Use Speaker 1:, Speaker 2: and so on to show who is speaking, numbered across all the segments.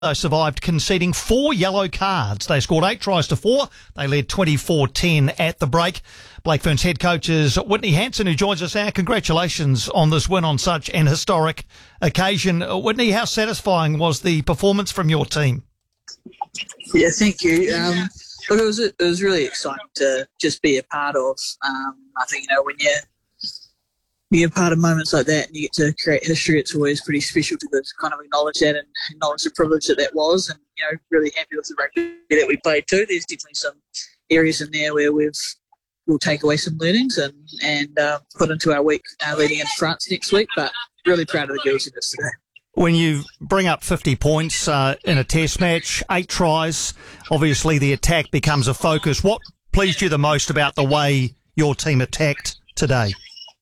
Speaker 1: survived conceding 4 yellow cards. They scored 8 tries to 4. They led 24-10 at the break. Blake Ferns head coach is Whitney Hansen, who joins us now. Congratulations on this win on such an historic occasion. Whitney, how satisfying was the performance from your team?
Speaker 2: Yeah, thank you. Look, it was really exciting to just be a part of. I think, when you're part of moments like that and you get to create history, it's always pretty special to kind of acknowledge that and acknowledge the privilege that was. And, really happy with the rugby that we played too. There's definitely some areas in there where we'll take away some learnings and put into our week leading into France next week. But really proud of the girls in this today.
Speaker 1: When you bring up 50 points in a test match, 8 tries, obviously the attack becomes a focus. What pleased you the most about the way your team attacked today?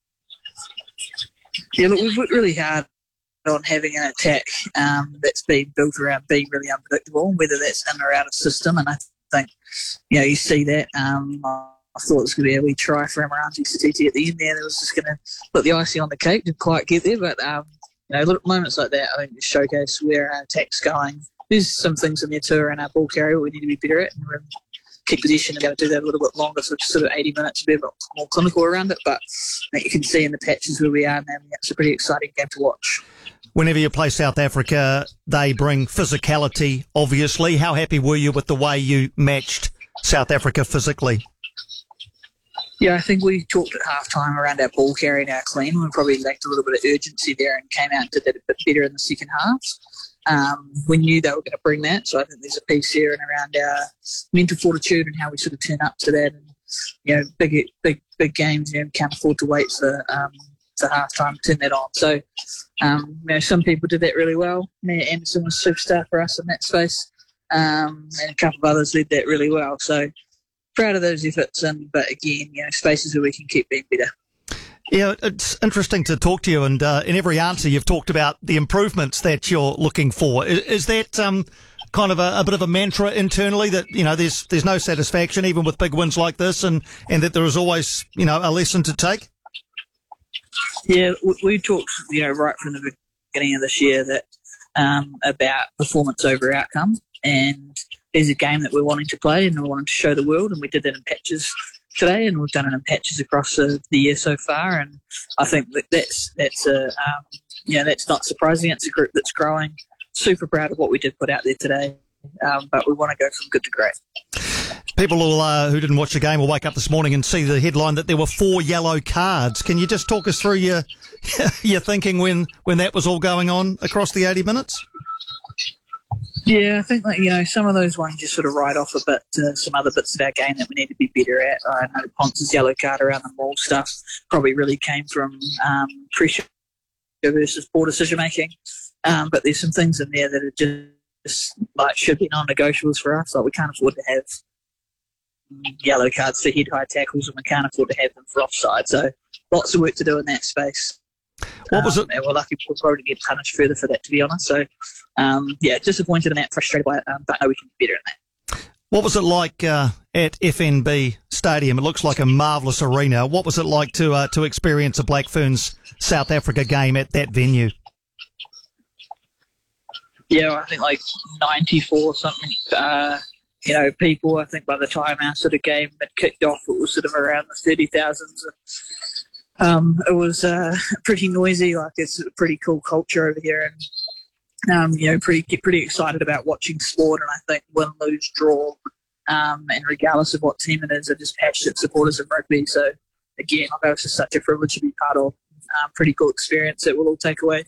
Speaker 2: Yeah, look, we've worked really hard on having an attack that's been built around being really unpredictable, whether that's in or out of system. And I think, you see that. I thought it was going to be a wee try for Amaranti Satiti at the end there. That was just going to put the icing on the cake. Didn't quite get there, but little moments like that, I think, just showcase where our attack's going. There's some things in there too around our ball carry we need to be better at, and we're in keep position and be able to do that a little bit longer, so sort of 80 minutes to be a bit more clinical around it. But I think you can see in the patches where we are now, it's a pretty exciting game to watch.
Speaker 1: Whenever you play South Africa, they bring physicality, obviously. How happy were you with the way you matched South Africa physically?
Speaker 2: Yeah, I think we talked at halftime around our ball carry and our clean. We probably lacked a little bit of urgency there and came out and did that a bit better in the second half. We knew they were going to bring that, so I think there's a piece here and around our mental fortitude and how we sort of turn up to that. And big games, can't afford to wait for halftime to turn that on. So, some people did that really well. Mia Anderson was a superstar for us in that space, and a couple of others led that really well. So, proud of those efforts, but again, spaces where we can keep being better.
Speaker 1: Yeah, it's interesting to talk to you, and in every answer you've talked about the improvements that you're looking for. Is that kind of a bit of a mantra internally that, there's no satisfaction even with big wins like this, and that there is always, a lesson to take?
Speaker 2: Yeah, we talked, right from the beginning of this year that about performance over outcome, and there's a game that we're wanting to play and we're wanting to show the world, and we did that in patches today, and we've done it in patches across the year so far. And I think that's not surprising. It's a group that's growing. Super proud of what we did put out there today, but we want to go from good to great.
Speaker 1: People who didn't watch the game will wake up this morning and see the headline that there were 4 yellow cards. Can you just talk us through your thinking when that was all going on across the 80 minutes?
Speaker 2: Yeah, I think some of those ones just sort of write off a bit to some other bits of our game that we need to be better at. I know Ponce's yellow card around the maul stuff probably really came from pressure versus poor decision making. But there's some things in there that are just should be non-negotiables for us. We can't afford to have yellow cards for head-high tackles, and we can't afford to have them for offside. So lots of work to do in that space.
Speaker 1: What was it?
Speaker 2: And we're lucky we'll probably get punished further for that, to be honest. So, disappointed in that, frustrated by it, but I know we can be better in that.
Speaker 1: What was it like at FNB Stadium? It looks like a marvellous arena. What was it like to experience a Blake Ferns South Africa game at that venue?
Speaker 2: Yeah, I think 94 something. People. I think by the time our sort of game had kicked off, it was sort of around the 30,000s. It was pretty noisy. It's a pretty cool culture over here, and pretty excited about watching sport. And I think win, lose, draw, and regardless of what team it is, they're just passionate supporters of rugby. So again, it was just such a privilege to be part of. Pretty cool experience that we'll all take away.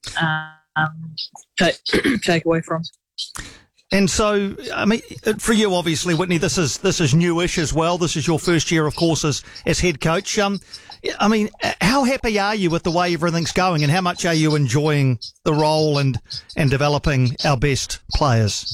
Speaker 2: Take away from.
Speaker 1: And so, for you, obviously, Whitney, this is newish as well. This is your first year, of course, as head coach. How happy are you with the way everything's going, and how much are you enjoying the role and developing our best players?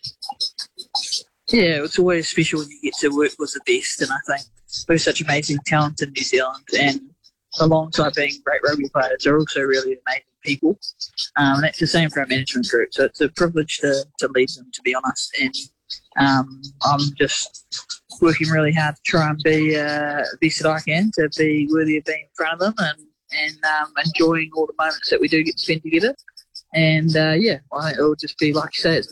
Speaker 2: Yeah, it's always special when you get to work with the best, and I think there's such amazing talent in New Zealand, and alongside being great rugby players, they're also really amazing people. And that's the same for our management group. So it's a privilege to lead them, to be honest. And I'm just working really hard to try and be the best that I can, to be worthy of being in front of them and enjoying all the moments that we do get to spend together. And I think it'll just be like you say, it's